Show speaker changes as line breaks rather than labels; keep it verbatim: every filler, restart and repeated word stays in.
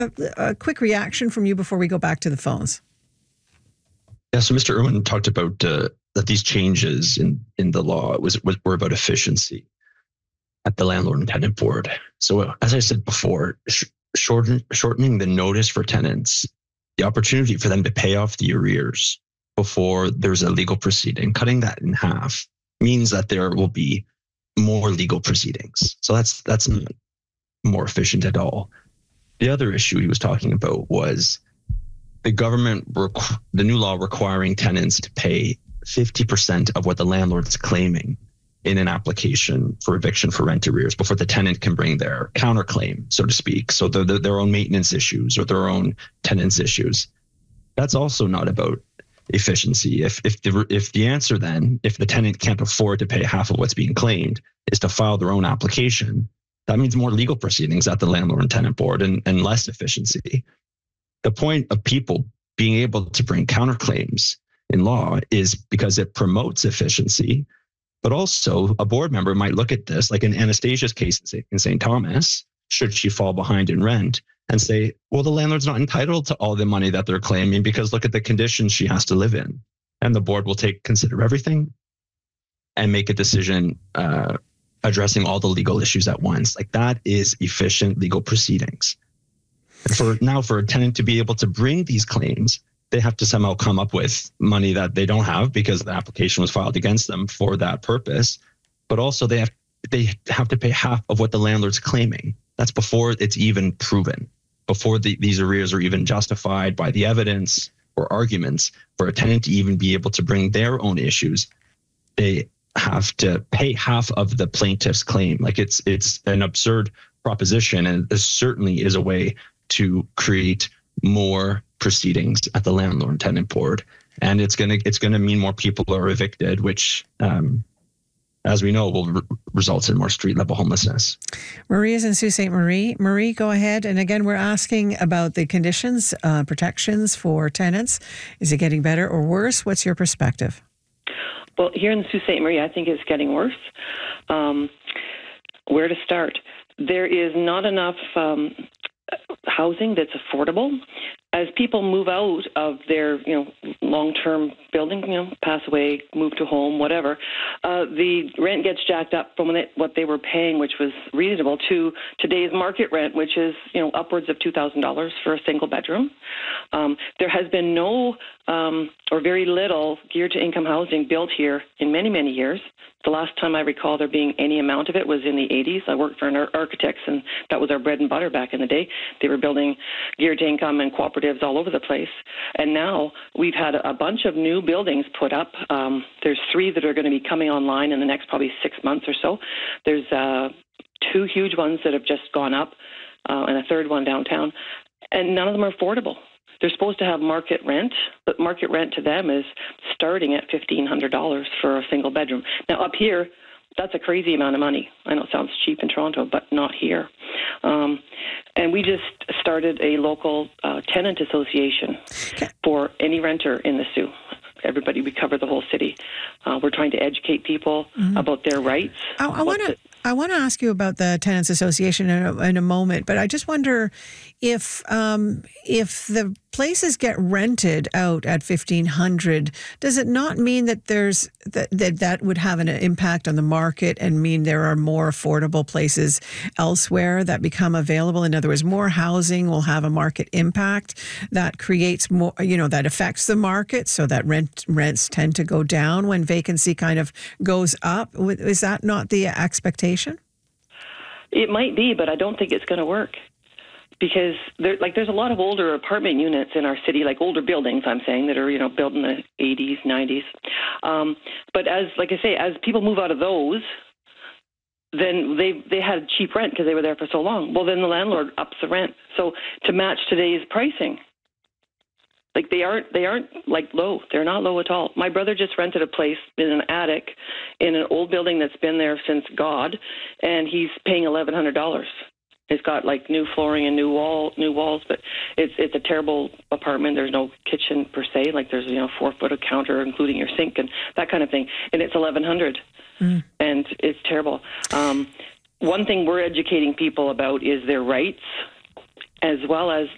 a quick reaction from you before we go back to the phones.
Yeah, so Mister Irwin talked about uh, that these changes in, in the law was, was were about efficiency at the landlord and tenant board. So uh, as I said before, sh- shorten, shortening the notice for tenants, the opportunity for them to pay off the arrears before there's a legal proceeding, cutting that in half means that there will be more legal proceedings. So that's that's not more efficient at all. The other issue he was talking about was the government, requ- the new law requiring tenants to pay fifty percent of what the landlord's claiming in an application for eviction for rent arrears before the tenant can bring their counterclaim, so to speak. So the, the, their own maintenance issues or their own tenants issues. That's also not about efficiency. If if the if the answer then, if the tenant can't afford to pay half of what's being claimed, is to file their own application, that means more legal proceedings at the landlord and tenant board and, and less efficiency. The point of people being able to bring counterclaims in law is because it promotes efficiency, but also a board member might look at this, like in Anastasia's case in Saint Thomas, should she fall behind in rent, and say, well, the landlord's not entitled to all the money that they're claiming because look at the conditions she has to live in. And the board will take consider everything and make a decision uh, addressing all the legal issues at once. Like that is efficient legal proceedings. And for now, for a tenant to be able to bring these claims, they have to somehow come up with money that they don't have because the application was filed against them for that purpose. But also they have they have to pay half of what the landlord's claiming. That's before it's even proven, before the, these arrears are even justified by the evidence or arguments. For a tenant to even be able to bring their own issues, they have to pay half of the plaintiff's claim. Like it's it's an absurd proposition, and this certainly is a way to create more proceedings at the landlord and tenant board, and it's gonna it's gonna mean more people are evicted, which, um, as we know, will re- result in more street level homelessness.
Marie is in Sault Ste. Marie. Marie, go ahead. And again, we're asking about the conditions, uh, protections for tenants. Is it getting better or worse? What's your perspective?
Well, here in Sault Ste. Marie, I think it's getting worse. Um, where to start? There is not enough um, housing that's affordable. As people move out of their, you know, long-term building, you know, pass away, move to home, whatever, uh, the rent gets jacked up from what they were paying, which was reasonable, to today's market rent, which is, you know, upwards of two thousand dollars for a single bedroom. Um, there has been no um, or very little geared to income housing built here in many, many years. The last time I recall there being any amount of it was in the eighties. I worked for an architects, and that was our bread and butter back in the day. They were building geared to income and cooperatives all over the place. And now we've had a bunch of new buildings put up. Um, there's three that are going to be coming online in the next probably six months or so. There's uh, two huge ones that have just gone up uh, and a third one downtown. And none of them are affordable. They're supposed to have market rent, but market rent to them is starting at fifteen hundred dollars for a single bedroom. Now, up here, that's a crazy amount of money. I know it sounds cheap in Toronto, but not here. Um, and we just started a local uh, tenant association okay. for any renter in the Soo. Everybody, we cover the whole city. Uh, we're trying to educate people mm-hmm. about their rights.
I, I want to I want to ask you about the Tenants Association in a, in a moment, but I just wonder if um, if the places get rented out at fifteen hundred, does it not mean that there's that, that that would have an impact on the market and mean there are more affordable places elsewhere that become available? In other words, more housing will have a market impact that creates more, you know, that affects the market, so that rent rents tend to go down when vacancy kind of goes up. Is that not the expectation?
It might be, but I don't think it's going to work. Because there, like, there's a lot of older apartment units in our city, like older buildings, I'm saying, that are, you know, built in the eighties, nineties. Um, but as, like I say, as people move out of those, then they they had cheap rent because they were there for so long. Well, then the landlord ups the rent. So to match today's pricing, like they aren't they aren't like low. They're not low at all. My brother just rented a place in an attic in an old building that's been there since God, and he's paying eleven hundred dollars. It's got like new flooring and new wall, new walls, but it's it's a terrible apartment. There's no kitchen per se. Like there's, you know, four foot of counter, including your sink and that kind of thing. And it's eleven hundred, mm. and it's terrible. Um, one thing we're educating people about is their rights, as well as